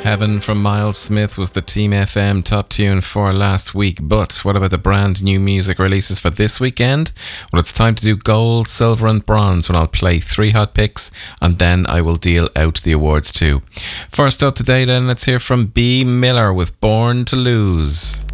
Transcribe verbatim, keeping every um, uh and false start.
Heaven from Miles Smith was the Team F M top tune for last week. But what about the brand new music releases for this weekend? Well, it's time to do gold, silver and bronze when I'll play three hot picks and then I will deal out the awards too. First up today then, let's hear from B. Miller with Born to Lose.